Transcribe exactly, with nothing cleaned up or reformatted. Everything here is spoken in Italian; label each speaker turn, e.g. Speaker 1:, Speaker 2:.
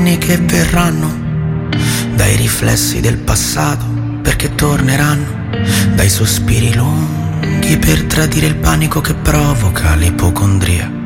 Speaker 1: anni che verranno, dai riflessi del passato perché torneranno, dai sospiri lunghi per tradire il panico che provoca l'ipocondria.